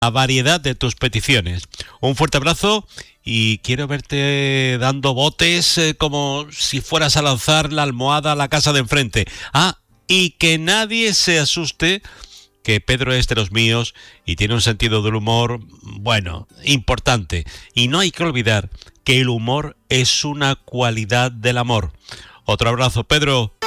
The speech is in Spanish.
variedad de tus peticiones. Un fuerte abrazo y quiero verte dando botes como si fueras a lanzar la almohada a la casa de enfrente. Y que nadie se asuste, que Pedro es de los míos y tiene un sentido del humor, bueno, importante. Y no hay que olvidar que el humor es una cualidad del amor. Otro abrazo, Pedro.